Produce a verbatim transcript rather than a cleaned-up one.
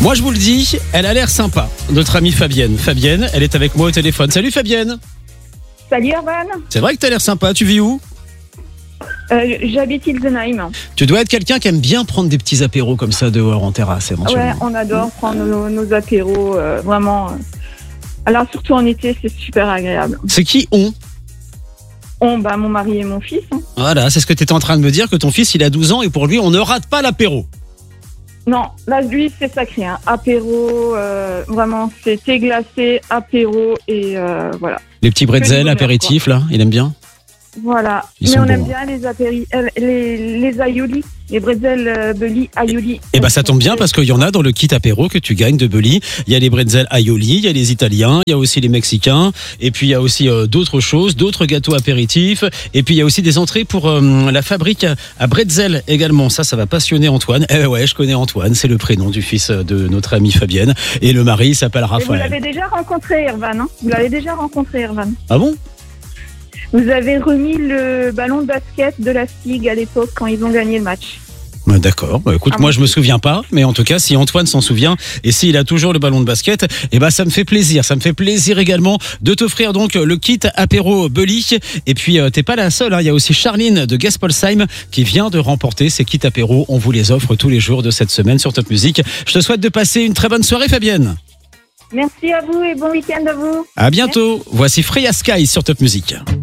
Moi je vous le dis, elle a l'air sympa, notre amie Fabienne. Fabienne, elle est avec moi au téléphone. Salut Fabienne. Salut Erwan. C'est vrai que t'as l'air sympa, tu vis où? euh, J'habite Ilsenheim. Tu dois être quelqu'un qui aime bien prendre des petits apéros comme ça dehors en terrasse éventuellement. Ouais, on adore prendre nos, nos apéros, euh, vraiment. Alors surtout en été, c'est super agréable. C'est qui on? On, bah, mon mari et mon fils. Hein. Voilà, c'est ce que tu étais en train de me dire, que ton fils il a douze ans et pour lui on ne rate pas l'apéro. Non, là, lui, c'est sacré. Hein. Apéro, euh, vraiment, c'est thé glacé, apéro et euh, voilà. Les petits bretzels, apéritifs là, il aime bien? Voilà. Ils Mais sont on bons, aime hein. bien les apéri, euh, les, les aioli, les bretzels euh, Belly aioli. Et bah ça tombe bien parce qu'il y en a dans le kit apéro que tu gagnes de Belly. Il y a les bretzels aioli, il y a les italiens, il y a aussi les mexicains, et puis il y a aussi euh, d'autres choses, d'autres gâteaux apéritifs, et puis il y a aussi des entrées pour euh, la fabrique à bretzel également. Ça, ça va passionner Antoine. Eh ouais, je connais Antoine, c'est le prénom du fils de notre amie Fabienne, et le mari il s'appelle Et vous Raphaël. l'avez déjà rencontré, Erwan. Hein. Vous l'avez déjà rencontré, Erwan. Ah bon? Vous avez remis le ballon de basket de la Stig à l'époque quand ils ont gagné le match. Bah, d'accord, bah, écoute, Ah, moi bon. je me souviens pas, mais en tout cas si Antoine s'en souvient et s'il a toujours le ballon de basket, eh ben ça me fait plaisir, ça me fait plaisir également de t'offrir donc le kit apéro Belly. Et puis euh, t'es pas la seule, hein. Il y a aussi Charline de Gaspolsheim qui vient de remporter ces kits apéro. On vous les offre tous les jours de cette semaine sur Top Music. Je te souhaite de passer une très bonne soirée Fabienne. Merci à vous et bon week-end à vous. À bientôt. Voici Freya Sky sur Top Music.